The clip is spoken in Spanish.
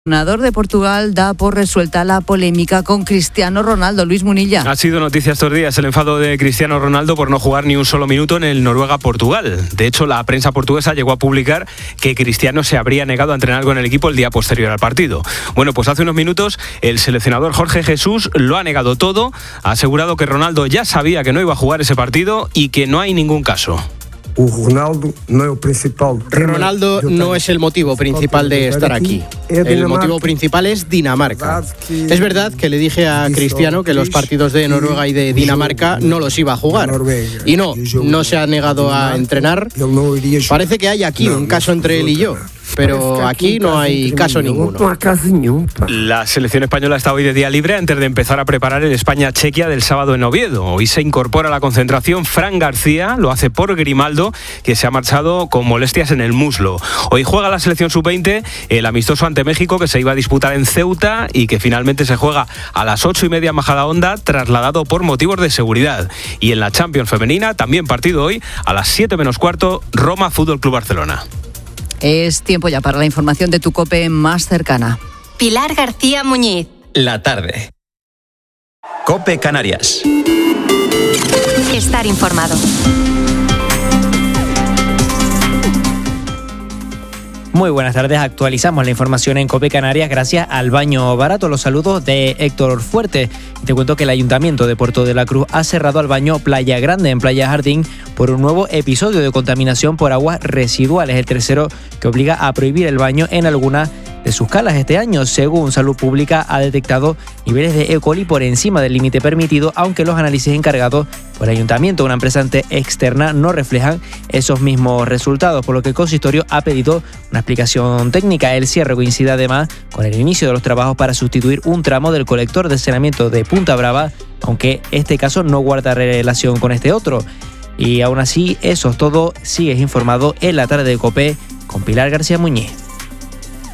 El entrenador de Portugal da por resuelta la polémica con Cristiano Ronaldo. Luis Munilla. Ha sido noticia estos días el enfado de Cristiano Ronaldo por no jugar ni un solo minuto en el Noruega-Portugal. De hecho, la prensa portuguesa llegó a publicar que Cristiano se habría negado a entrenar con el equipo el día posterior al partido. Bueno, pues hace unos minutos el seleccionador Jorge Jesús lo ha negado todo, ha asegurado que Ronaldo ya sabía que no iba a jugar ese partido y que no hay ningún caso. Ronaldo no es el motivo principal de estar aquí. El motivo principal es Dinamarca. Es verdad que le dije a Cristiano que los partidos de Noruega y de Dinamarca no los iba a jugar. Y no se ha negado a entrenar. Parece que hay aquí un caso entre él y yo. Pero aquí no hay caso ninguno. La selección española está hoy de día libre antes de empezar a preparar el España-Chequia del sábado en Oviedo. Hoy se incorpora a la concentración Fran García, lo hace por Grimaldo, que se ha marchado con molestias en el muslo. Hoy juega la selección sub-20 el amistoso ante México, que se iba a disputar en Ceuta y que finalmente se juega a las 8:30 en Majadahonda, trasladado por motivos de seguridad. Y en la Champions femenina, también partido hoy, a las 7 menos cuarto, Roma Fútbol Club Barcelona. Es tiempo ya para la información de tu COPE más cercana. Pilar García Muñiz. La tarde. COPE Canarias. Estar informado. Muy buenas tardes, actualizamos la información en COPE Canarias gracias al baño barato. Los saludos de Héctor Fuerte. Te cuento que el Ayuntamiento de Puerto de la Cruz ha cerrado al baño Playa Grande en Playa Jardín por un nuevo episodio de contaminación por aguas residuales, el tercero que obliga a prohibir el baño en algunas de sus calas este año. Según Salud Pública, ha detectado niveles de E. coli por encima del límite permitido, aunque los análisis encargados por el Ayuntamiento, una empresa externa, no reflejan esos mismos resultados, por lo que el consistorio ha pedido una explicación técnica. El cierre coincide además con el inicio de los trabajos para sustituir un tramo del colector de saneamiento de Punta Brava, aunque este caso no guarda relación con este otro. Y aún así, eso es todo. Sigues informado en la tarde de COPE con Pilar García Muñiz.